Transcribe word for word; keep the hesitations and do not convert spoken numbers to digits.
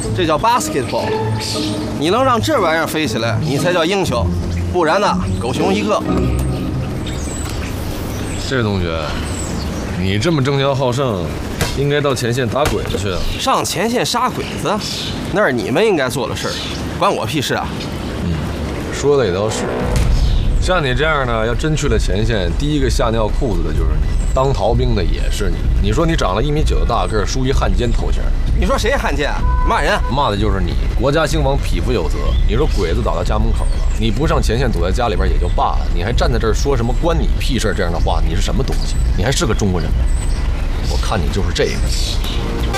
这叫 basketball。你能让这玩意儿飞起来，你才叫英雄，不然呢，狗熊一个。 这位同学，你这么争强好胜，应该到前线打鬼子去。 上前线杀鬼子，那是你们应该做的事儿，关我屁事啊！ 嗯，说的也倒是。像你这样呢，要真去了前线，第一个吓尿裤子的就是你，当逃兵的也是你。你说你长了一米九的大个儿，梳一汉奸头衔， 你说谁汉奸？骂人？ 骂的就是你。国家兴亡，匹夫有责。你说鬼子打到家门口了，你不上前线，躲在家里边也就罢了，你还站在这儿说什么关你屁事这样的话，你是什么东西？你还是个中国人吗？我看你就是这个。